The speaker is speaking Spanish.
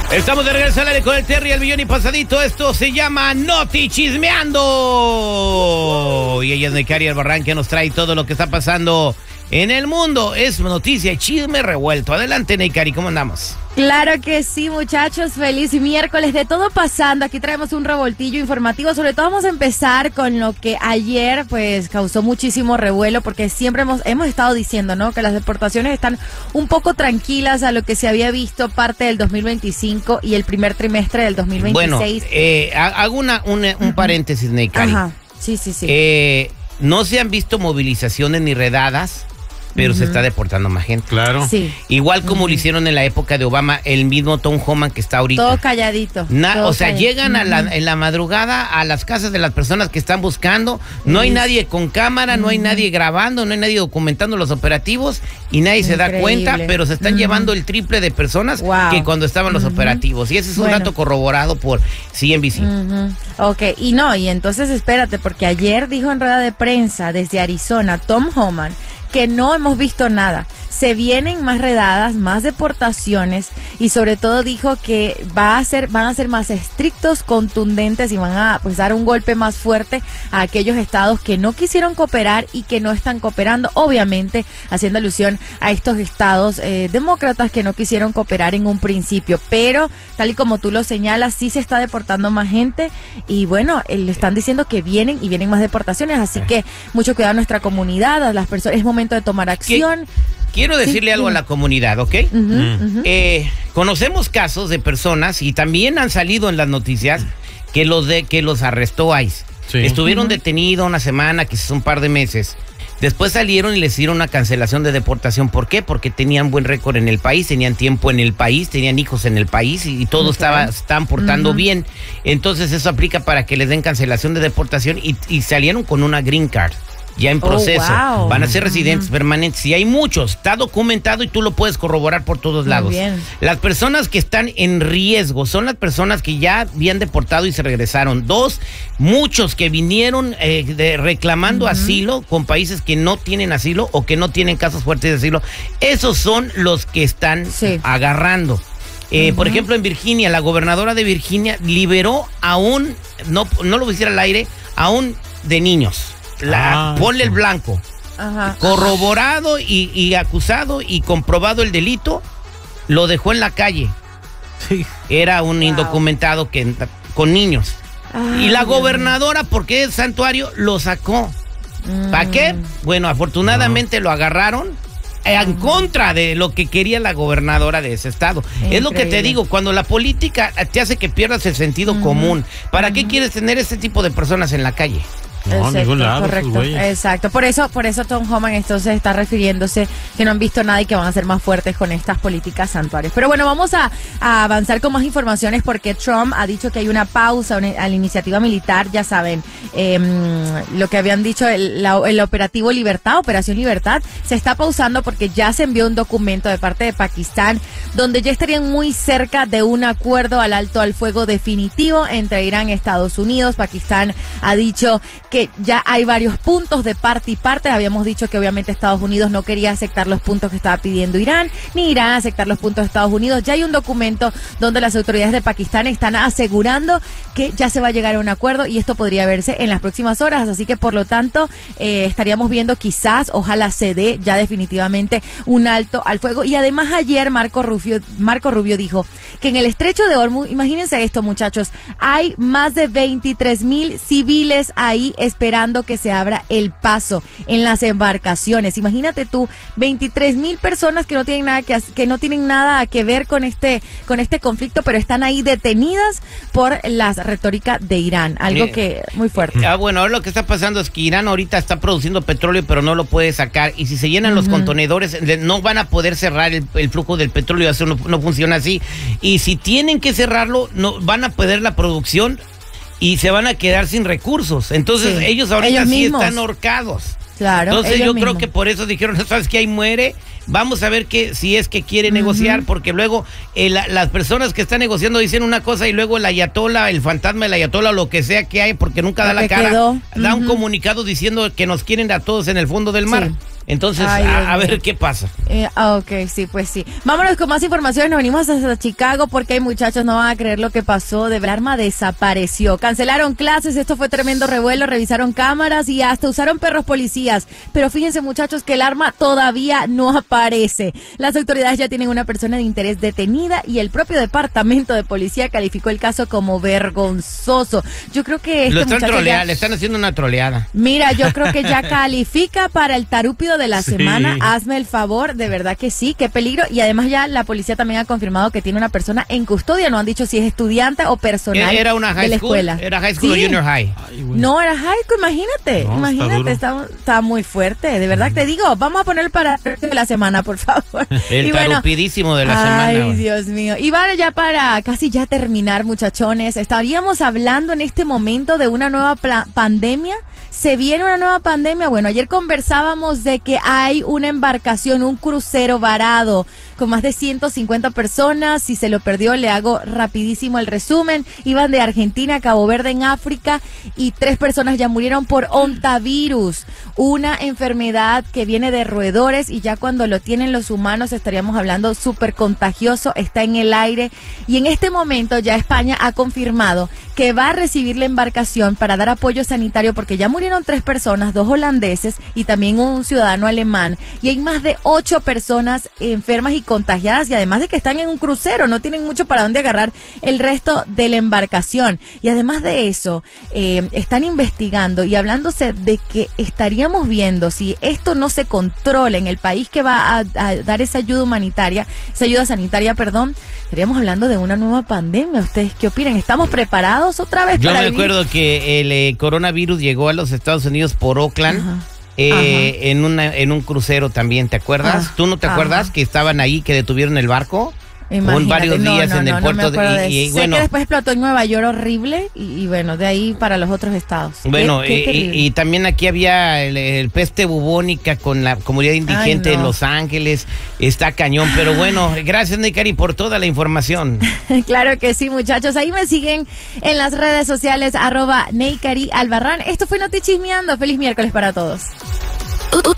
Estamos de regreso al aire con el Terry, el Millón y Pasadito. Esto se llama Noti Chismeando. Y ella es Necari Albarrán, que nos trae todo lo que está pasando en el mundo. Es noticia y chisme revuelto. Adelante, Necari, ¿cómo andamos? Claro que sí, muchachos, feliz miércoles, de todo pasando. Aquí traemos un revoltillo informativo. Sobre todo vamos a empezar con lo que ayer pues causó muchísimo revuelo, porque siempre hemos estado diciendo, ¿no?, que las deportaciones están un poco tranquilas a lo que se había visto parte del 2025 y el primer trimestre del 2026. Bueno, hago un paréntesis, Necari. Ajá, sí. No se han visto movilizaciones ni redadas, pero se está deportando más gente. Claro. Sí. Igual como lo hicieron en la época de Obama, el mismo Tom Homan que está ahorita. Todo calladito. Llegan en la madrugada a las casas de las personas que están buscando. No hay nadie con cámara, no hay nadie grabando, no hay nadie documentando los operativos y nadie se da cuenta, pero se están llevando el triple de personas que cuando estaban los operativos. Y ese es un dato corroborado por CNBC. Ok, y entonces espérate, porque ayer dijo en rueda de prensa desde Arizona Tom Homan que no hemos visto nada. Se vienen más redadas, más deportaciones, y sobre todo dijo que van a ser más estrictos, contundentes, y van a dar un golpe más fuerte a aquellos estados que no quisieron cooperar y que no están cooperando, obviamente haciendo alusión a estos estados demócratas que no quisieron cooperar en un principio. Pero tal y como tú lo señalas, sí se está deportando más gente, y bueno, le están diciendo que vienen más deportaciones, así que mucho cuidado a nuestra comunidad, a las personas. Es momento de tomar acción. Quiero decirle algo a la comunidad, ¿ok? Conocemos casos de personas, y también han salido en las noticias, que los arrestó ICE. Sí. Estuvieron detenidos una semana, quizás un par de meses. Después salieron y les hicieron una cancelación de deportación. ¿Por qué? Porque tenían buen récord en el país, tenían tiempo en el país, tenían hijos en el país y todo estaban portando bien. Entonces eso aplica para que les den cancelación de deportación y salieron con una green card. Ya en proceso. Wow. Van a ser residentes permanentes. Y hay muchos, está documentado y tú lo puedes corroborar por todos lados. Bien. Las personas que están en riesgo son las personas que ya habían deportado y se regresaron. Muchos que vinieron reclamando asilo con países que no tienen asilo o que no tienen casos fuertes de asilo. Esos son los que están agarrando. Por ejemplo, en Virginia, la gobernadora de Virginia liberó a no lo voy a decir al aire, a de niños. Ponle el blanco. Corroborado y acusado y comprobado el delito, lo dejó en la calle. Sí. Era un indocumentado con niños. Y la gobernadora, porque es santuario, lo sacó. ¿Para qué? Bueno, afortunadamente lo agarraron en contra de lo que quería la gobernadora de ese estado. Increíble. Es lo que te digo, cuando la política te hace que pierdas el sentido común, ¿para qué quieres tener ese tipo de personas en la calle? No, ningún lado. Correcto, exacto. Por eso Tom Homan entonces está refiriéndose que no han visto nada y que van a ser más fuertes con estas políticas santuarios. Pero bueno, vamos a avanzar con más informaciones, porque Trump ha dicho que hay una pausa a la iniciativa militar. Ya saben, lo que habían dicho, el operativo Libertad, Operación Libertad, se está pausando porque ya se envió un documento de parte de Pakistán donde ya estarían muy cerca de un acuerdo al alto al fuego definitivo entre Irán y Estados Unidos. Pakistán ha dicho que ya hay varios puntos de parte y parte. Habíamos dicho que obviamente Estados Unidos no quería aceptar los puntos que estaba pidiendo Irán, ni Irán aceptar los puntos de Estados Unidos. Ya hay un documento donde las autoridades de Pakistán están asegurando que ya se va a llegar a un acuerdo, y esto podría verse en las próximas horas. Así que por lo tanto estaríamos viendo, quizás, ojalá se dé ya definitivamente un alto al fuego. Y además ayer Marco Rubio dijo que en el estrecho de Hormuz, imagínense esto, muchachos, hay más de 23,000 civiles ahí esperando que se abra el paso en las embarcaciones. Imagínate tú, 23,000 personas que no tienen nada que ver con este conflicto, pero están ahí detenidas por la retórica de Irán, algo que muy fuerte. Bueno, ahora lo que está pasando es que Irán ahorita está produciendo petróleo, pero no lo puede sacar, y si se llenan los contenedores, no van a poder cerrar el flujo del petróleo. Eso no funciona así, y si tienen que cerrarlo, no van a perder la producción y se van a quedar sin recursos. Entonces ellos ahorita están ahorcados. Claro. Entonces yo creo que por eso dijeron, ¿sabes qué? Ahí muere. Vamos a ver si es que quiere negociar, porque luego las personas que están negociando dicen una cosa y luego el ayatola, el fantasma del ayatola, o lo que sea que hay, porque nunca da la cara, da un comunicado diciendo que nos quieren a todos en el fondo del mar. Entonces, Ay, a Dios ver mío. qué pasa. Ok, sí, pues sí. Vámonos con más informaciones. Nos venimos hasta Chicago porque hay muchachos, no van a creer lo que pasó. De verdad, el arma desapareció. Cancelaron clases, esto fue tremendo revuelo, revisaron cámaras y hasta usaron perros policías. Pero fíjense, muchachos, que el arma todavía no aparece. Las autoridades ya tienen una persona de interés detenida y el propio departamento de policía calificó el caso como vergonzoso. Yo creo que Lo este están muchacho troleando, ya... le están haciendo una troleada. Mira, yo creo que ya califica para el tarúpido de la Sí. semana. Hazme el favor, de verdad que sí, qué peligro. Y además ya la policía también ha confirmado que tiene una persona en custodia. No han dicho si es estudiante o personal Era una de high la school, escuela. era high school Sí. o junior high. Ay, güey. No, era high school, imagínate, No, imagínate, está está muy fuerte, de verdad te digo, vamos a poner para el tarúpido de la semana, por favor. El Y bueno, tarupidísimo de la ay, semana. güey. Dios mío. Y bueno, ya para casi ya terminar, muchachones, estaríamos hablando en este momento de una nueva pandemia. ¿Se viene una nueva pandemia? Bueno, ayer conversábamos de que hay una embarcación, un crucero varado con más de 150 personas. Si se lo perdió, le hago rapidísimo el resumen. Iban de Argentina a Cabo Verde en África y 3 personas ya murieron por ontavirus, una enfermedad que viene de roedores y ya cuando lo tienen los humanos estaríamos hablando súper contagioso, está en el aire y en este momento ya España ha confirmado que va a recibir la embarcación para dar apoyo sanitario porque ya murieron 3 personas, 2 holandeses y también un ciudadano alemán y hay más de 8 personas enfermas y contagiadas y además de que están en un crucero, no tienen mucho para dónde agarrar el resto de la embarcación y además de eso están investigando y hablándose de que estaríamos viendo si esto no se controla en el país que va a dar esa ayuda humanitaria, esa ayuda sanitaria, perdón, estaríamos hablando de una nueva pandemia. ¿Ustedes qué opinan? ¿Estamos preparados otra vez Yo para me vivir? acuerdo que el coronavirus llegó a los Estados Unidos por Oakland. Ajá. En un crucero también, ¿te acuerdas? Ah, ¿Tú no te acuerdas ajá. que estaban ahí, que detuvieron el barco? Imagínate, varios días en el puerto no me acuerdo de y eso. Sé bueno, que después explotó en Nueva York horrible y bueno, de ahí para los otros estados. bueno, Qué terrible. y también aquí había el peste bubónica con la comunidad indigente Ay, no. en Los Ángeles. Está cañón, pero bueno, gracias Neikari por toda la información. Claro que sí, muchachos. Ahí me siguen en las redes sociales @Neikari Albarrán. Esto fue Noti Chismeando. Feliz miércoles para todos.